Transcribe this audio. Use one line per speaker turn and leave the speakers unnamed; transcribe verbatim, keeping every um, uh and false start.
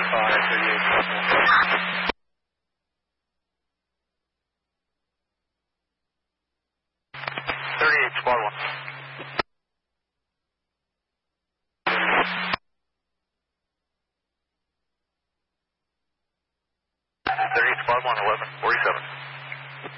five, thirty-eight, twelve one. thirty-eight, squad one. thirty-eight, squad one, eleven, forty-seven.